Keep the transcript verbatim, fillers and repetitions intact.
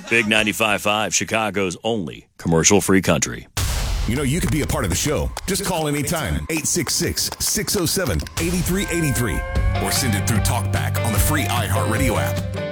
Big ninety-five point five, Chicago's only commercial-free country. You know, you could be a part of the show. Just call anytime. eight six six, six oh seven, eight three eight three. Or send it through TalkBack on the free iHeartRadio app.